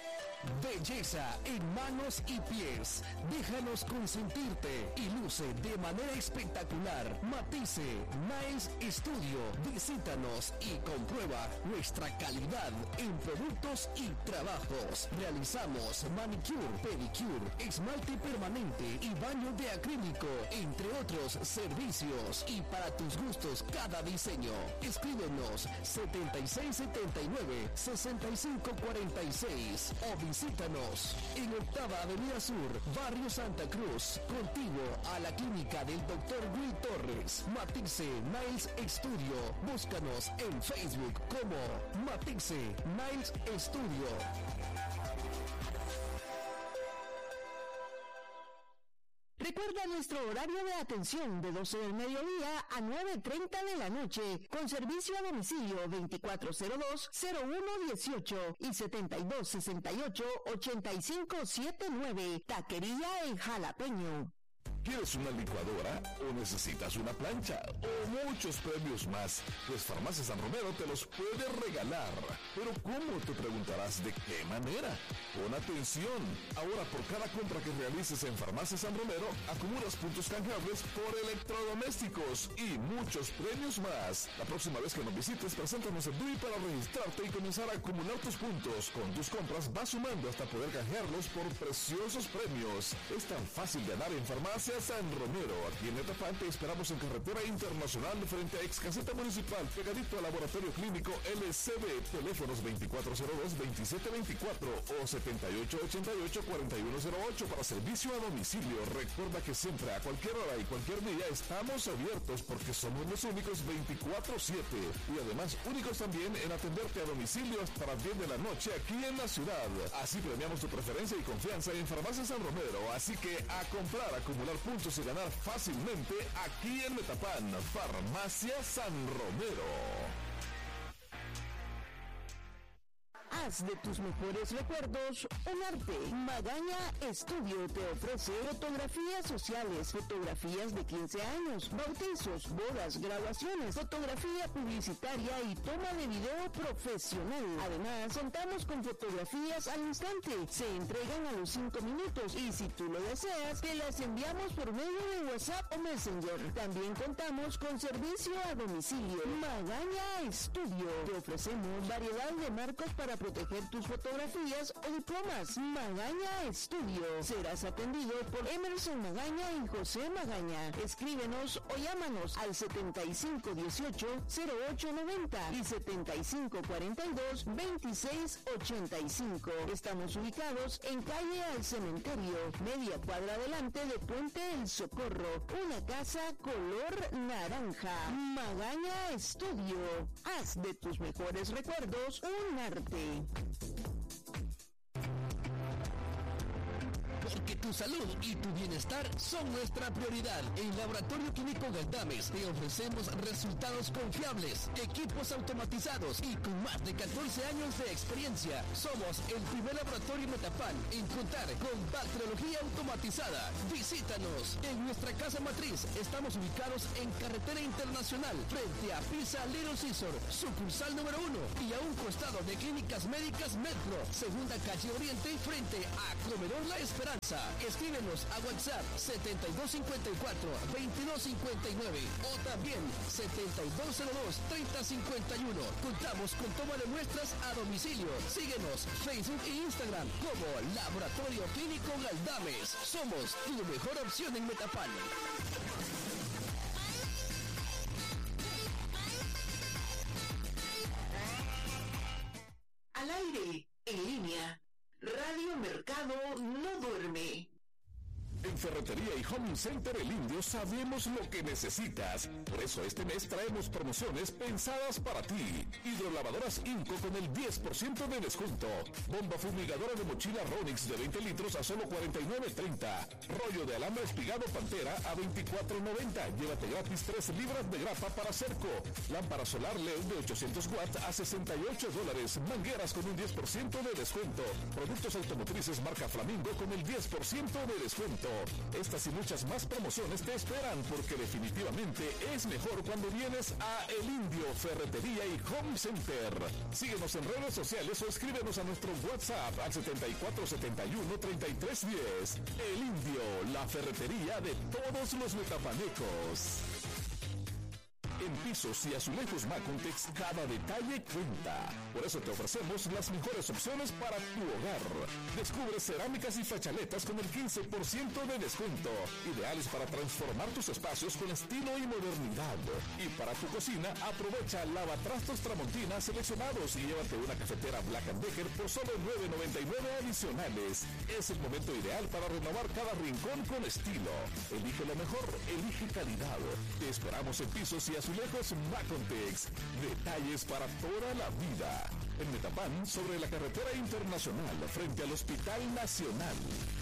Belleza en manos y pies. Déjanos consentirte y luce de manera espectacular. Matisse Nails Studio. Visítanos y comprueba nuestra calidad en productos y trabajos. Realizamos manicure, pedicure, esmalte permanente y baño de acrílico, entre otros servicios. Y para tus gustos, cada diseño. Escríbenos 7679-6546 o visítanos en Octava Avenida Sur, Barrio Santa Cruz, contiguo a la clínica del Dr. Will Torres. Matisse Nails Studio. Búscanos en Facebook como Matisse Nails Studio. Recuerda nuestro horario de atención de 12 del mediodía a 9:30 de la noche, con servicio a domicilio 2402-0118 y 7268-8579. Taquería El Jalapeño. ¿Quieres una licuadora o necesitas una plancha o muchos premios más? Pues Farmacia San Romero te los puede regalar. ¿Pero cómo? Te preguntarás. ¿De qué manera? Pon atención. Ahora por cada compra que realices en Farmacia San Romero, acumulas puntos canjeables por electrodomésticos y muchos premios más. La próxima vez que nos visites, preséntanos el DUI para registrarte y comenzar a acumular tus puntos. Con tus compras vas sumando hasta poder canjearlos por preciosos premios. Es tan fácil ganar en Farmacia San Romero. Aquí en Metapán te esperamos en Carretera Internacional frente a Ex Caseta Municipal, pegadito al Laboratorio Clínico LCB. Teléfonos 2402-2724 o 7888-4108 para servicio a domicilio. Recuerda que siempre, a cualquier hora y cualquier día, estamos abiertos porque somos los únicos 24/7 y además únicos también en atenderte a domicilio hasta las 10 de la noche aquí en la ciudad. Así premiamos tu preferencia y confianza en Farmacia San Romero. Así que a comprar, acumular puntos y ganar fácilmente aquí en Metapán. Farmacia San Romero. Haz de tus mejores recuerdos un arte. Magaña Estudio te ofrece fotografías sociales, fotografías de 15 años, bautizos, bodas, graduaciones, fotografía publicitaria y toma de video profesional. Además, contamos con fotografías al instante. Se entregan a los 5 minutos y si tú lo deseas, te las enviamos por medio de WhatsApp o Messenger. También contamos con servicio a domicilio. Magaña Estudio. Te ofrecemos variedad de marcos para proteger tus fotografías o diplomas. Magaña Estudio. Serás atendido por Emerson Magaña y José Magaña. Escríbenos o llámanos al 7518-0890 y 7542-2685. Estamos ubicados en calle Al Cementerio, media cuadra adelante de Puente El Socorro. Una casa color naranja. Magaña Estudio. Haz de tus mejores recuerdos un arte. Porque tu salud y tu bienestar son nuestra prioridad. En Laboratorio Clínico Galdames te ofrecemos resultados confiables, equipos automatizados y con más de 14 años de experiencia. Somos el primer laboratorio en Metapán en contar con bacteriología automatizada. Visítanos en nuestra casa matriz. Estamos ubicados en Carretera Internacional frente a Pizza Little Caesar, sucursal número 1 y a un costado de Clínicas Médicas Metro, segunda calle Oriente frente a Comedor La Esperanza. Escríbenos a WhatsApp 7254-2259 o también 7202-3051. Contamos con toma de muestras a domicilio. Síguenos Facebook e Instagram como Laboratorio Clínico Galdames. Somos tu mejor opción en Metapán. Al aire, en línea. Radio Mercado no duerme. En Ferretería y Home Center El Indio sabemos lo que necesitas. Por eso este mes traemos promociones pensadas para ti. Hidrolavadoras Inco con el 10% de descuento. Bomba fumigadora de mochila Ronix de 20 litros a solo $49.30. Rollo de alambre espigado Pantera a $24.90. Llévate gratis 3 libras de grapa para cerco. Lámpara solar LED de 800 watts a $68. Mangueras con un 10% de descuento. Productos automotrices marca Flamingo con el 10% de descuento. Estas y muchas más promociones te esperan porque definitivamente es mejor cuando vienes a El Indio Ferretería y Home Center. Síguenos en redes sociales o escríbenos a nuestro WhatsApp al 7471-3310. El Indio, la ferretería de todos los metapanecos. En pisos y azulejos Macontex, cada detalle cuenta. Por eso te ofrecemos las mejores opciones para tu hogar. Descubre cerámicas y fachaletas con el 15% de descuento. Ideales para transformar tus espacios con estilo y modernidad. Y para tu cocina, aprovecha lavatrastos Tramontina seleccionados y llévate una cafetera Black & Decker por solo $9.99 adicionales. Es el momento ideal para renovar cada rincón con estilo. Elige lo mejor, elige calidad. Te esperamos en pisos y azulejos Macontex. Detalles para toda la vida. En Metapán, sobre la carretera internacional, frente al Hospital Nacional.